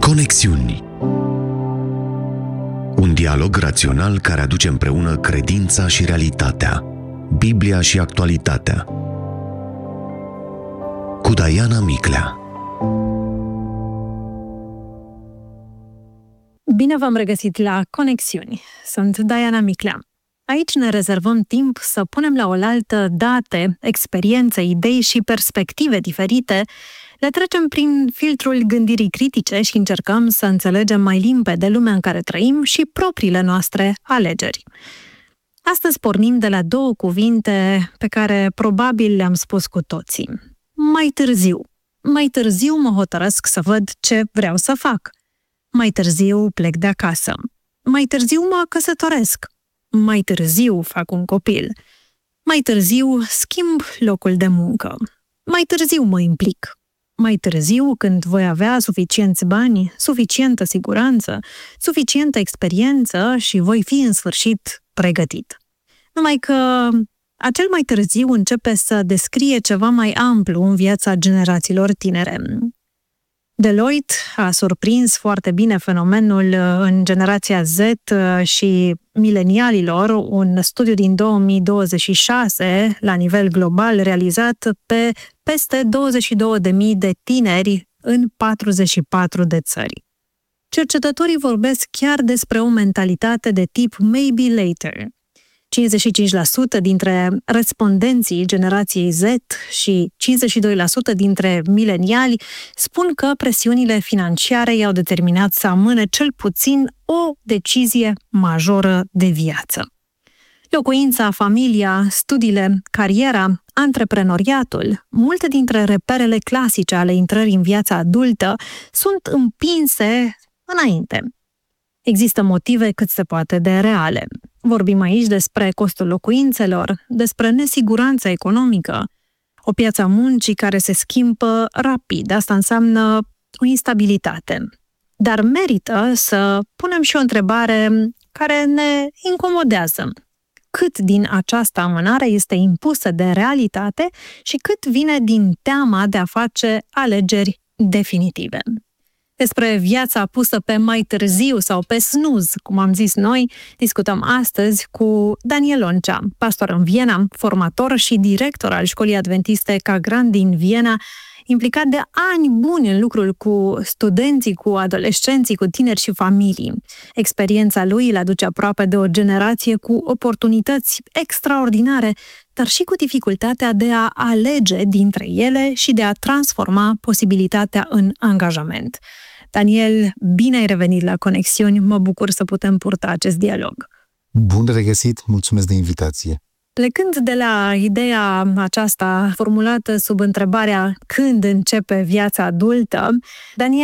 Conexiuni. Un dialog rațional care aduce împreună credința și realitatea, Biblia și actualitatea. Cu Diana Miclea. Bine v-am regăsit la Conexiuni. Sunt Diana Miclea. Aici ne rezervăm timp să punem la oaltă date, experiențe, idei și perspective diferite. Le trecem prin filtrul gândirii critice și încercăm să înțelegem mai limpede lumea în care trăim și propriile noastre alegeri. Astăzi pornim de la două cuvinte pe care probabil le-am spus cu toții. Mai târziu. Mai târziu mă hotărăsc să văd ce vreau să fac. Mai târziu plec de acasă. Mai târziu mă căsătoresc. Mai târziu fac un copil. Mai târziu schimb locul de muncă. Mai târziu mă implic. Mai târziu, când voi avea suficienți bani, suficientă siguranță, suficientă experiență și voi fi în sfârșit pregătit. Numai că acel mai târziu începe să descrie ceva mai amplu în viața generațiilor tinere. Deloitte a surprins foarte bine fenomenul în generația Z și milenialilor, un studiu din 2026 la nivel global realizat pe peste 22.000 de tineri în 44 de țări. Cercetătorii vorbesc chiar despre o mentalitate de tip maybe later. 55% dintre respondenții generației Z și 52% dintre mileniali spun că presiunile financiare i-au determinat să amâne cel puțin o decizie majoră de viață. Locuința, familia, studiile, cariera, antreprenoriatul, multe dintre reperele clasice ale intrării în viața adultă sunt împinse înainte. Există motive cât se poate de reale. Vorbim aici despre costul locuințelor, despre nesiguranța economică, o piață a muncii care se schimbă rapid. Asta înseamnă o instabilitate. Dar merită să punem și o întrebare care ne incomodează. Cât din această amânare este impusă de realitate și cât vine din teama de a face alegeri definitive? Despre viața pusă pe mai târziu sau pe snooze, cum am zis noi, discutăm astăzi cu Daniel Oncea, pastor în Viena, formator și director al Școlii Adventiste Ca-Gran din Viena, implicat de ani buni în lucrul cu studenții, cu adolescenții, cu tineri și familii. Experiența lui îl aduce aproape de o generație cu oportunități extraordinare, dar și cu dificultatea de a alege dintre ele și de a transforma posibilitatea în angajament. Daniel, bine ai revenit la Conexiuni, mă bucur să putem purta acest dialog. Bun regăsit, mulțumesc de invitație. Plecând de la ideea aceasta formulată sub întrebarea când începe viața adultă, Daniel,